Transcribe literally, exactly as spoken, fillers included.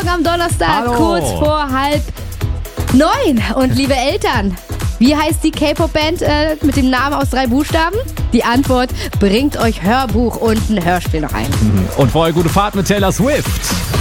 Morgen am Donnerstag, Hallo. kurz vor halb neun. Und liebe Eltern, wie heißt die K-Pop-Band äh, mit dem Namen aus drei Buchstaben? Die Antwort bringt euch Hörbuch und ein Hörspiel noch ein. Und vorher gute Fahrt mit Taylor Swift.